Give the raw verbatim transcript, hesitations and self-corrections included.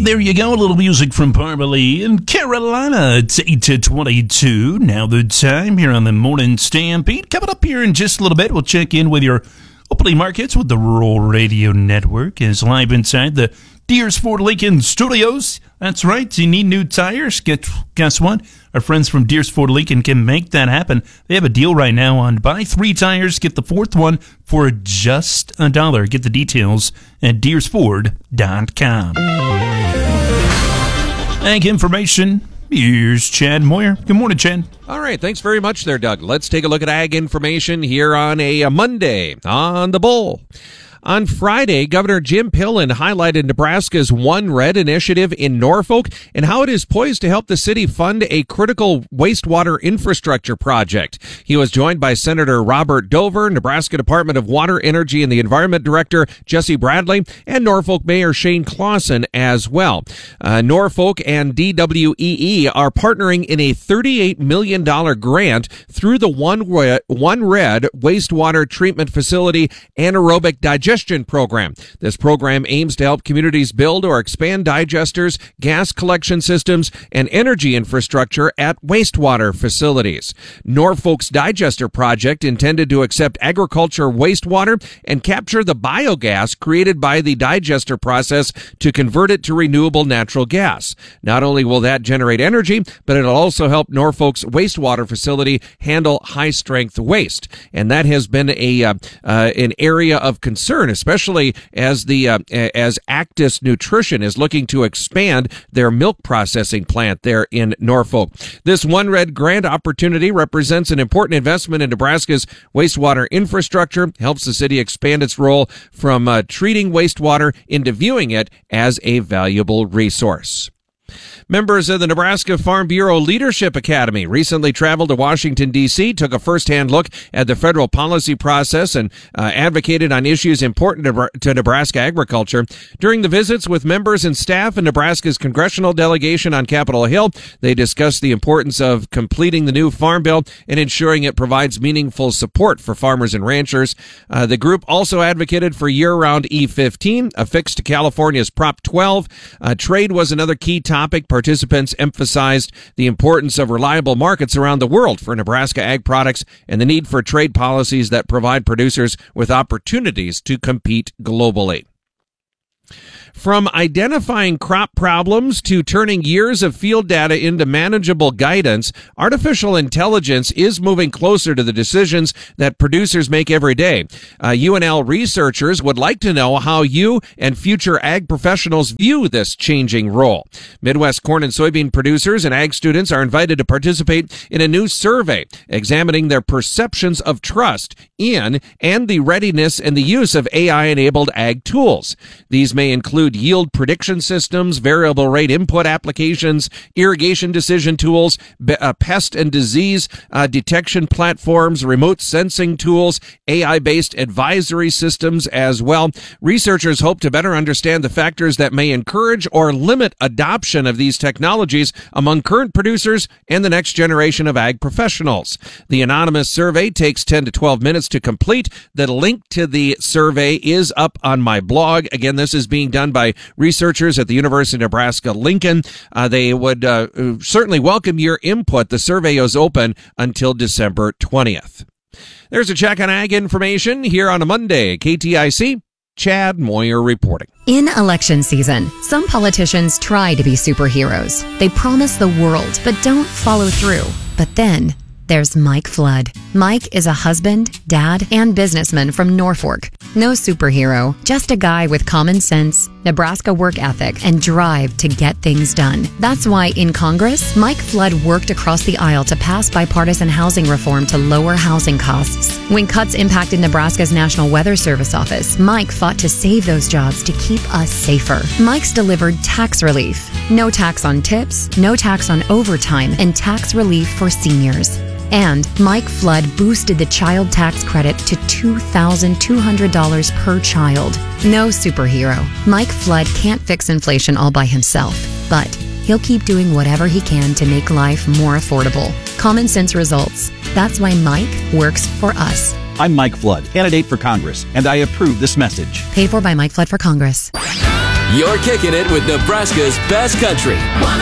There you go, a little music from Parmalee in Carolina. It's eight to twenty-two. Now the time here on the Morning Stampede. Coming up here in just a little bit, we'll check in with your opening markets with the Rural Radio Network. Is live inside the Deers Ford Lincoln Studios. That's right, you need new tires? Get, guess what? Our friends from Deers Ford Lincoln can make that happen. They have a deal right now on buy three tires, get the fourth one for just a dollar. Get the details at deers ford dot com. Ag information. Here's Chad Moyer. Good morning, Chad. All right, thanks very much there, Doug. Let's take a look at ag information here on a, a Monday on the Bull. On Friday, Governor Jim Pillen highlighted Nebraska's One Red initiative in Norfolk and how it is poised to help the city fund a critical wastewater infrastructure project. He was joined by Senator Robert Dover, Nebraska Department of Water, Energy, and the Environment Director Jesse Bradley, and Norfolk Mayor Shane Clausen as well. Uh, Norfolk and D W E E are partnering in a thirty-eight million dollars grant through the One Red, One Red Wastewater Treatment Facility Anaerobic Digestion Program. This program aims to help communities build or expand digesters, gas collection systems, and energy infrastructure at wastewater facilities. Norfolk's Digester project intended to accept agriculture wastewater and capture the biogas created by the digester process to convert it to renewable natural gas. Not only will that generate energy, but it'll also help Norfolk's wastewater facility handle high-strength waste. And that has been a uh, uh, an area of concern, especially as the uh, as Actis Nutrition is looking to expand their milk processing plant there in Norfolk. This One Red grant opportunity represents an important investment in Nebraska's wastewater infrastructure, helps the city expand its role from uh, treating wastewater into viewing it as a valuable resource. Members of the Nebraska Farm Bureau Leadership Academy recently traveled to Washington, D C, took a first-hand look at the federal policy process, and uh, advocated on issues important to, to Nebraska agriculture. During the visits with members and staff in Nebraska's congressional delegation on Capitol Hill, they discussed the importance of completing the new Farm Bill and ensuring it provides meaningful support for farmers and ranchers. Uh, the group also advocated for year-round E fifteen, affixed to California's Prop twelve. Uh, trade was another key topic. Participants emphasized the importance of reliable markets around the world for Nebraska ag products and the need for trade policies that provide producers with opportunities to compete globally. From identifying crop problems to turning years of field data into manageable guidance, artificial intelligence is moving closer to the decisions that producers make every day. Uh, U N L researchers would like to know how you and future ag professionals view this changing role. Midwest corn and soybean producers and ag students are invited to participate in a new survey examining their perceptions of trust in and the readiness and the use of A I-enabled ag tools. These may include yield prediction systems, variable rate input applications, irrigation decision tools, uh, pest and disease uh, detection platforms, remote sensing tools, A I-based advisory systems as well. Researchers hope to better understand the factors that may encourage or limit adoption of these technologies among current producers and the next generation of ag professionals. The anonymous survey takes ten to twelve minutes to complete. The link to the survey is up on my blog. Again, this is being done by researchers at the University of Nebraska-Lincoln. Uh, they would uh, certainly welcome your input. The survey is open until December twentieth. There's a check on ag information here on a Monday. K T I C, Chad Moyer reporting. In election season, some politicians try to be superheroes. They promise the world, but don't follow through. But then there's Mike Flood. Mike is a husband, dad, and businessman from Norfolk. No superhero, just a guy with common sense, Nebraska work ethic, and drive to get things done. That's why in Congress, Mike Flood worked across the aisle to pass bipartisan housing reform to lower housing costs. When cuts impacted Nebraska's National Weather Service office, Mike fought to save those jobs to keep us safer. Mike's delivered tax relief. No tax on tips, no tax on overtime, and tax relief for seniors. And Mike Flood boosted the child tax credit to two thousand two hundred dollars per child. No superhero. Mike Flood can't fix inflation all by himself, but he'll keep doing whatever he can to make life more affordable. Common sense results. That's why Mike works for us. I'm Mike Flood, candidate for Congress, and I approve this message. Paid for by Mike Flood for Congress. You're kicking it with Nebraska's best country.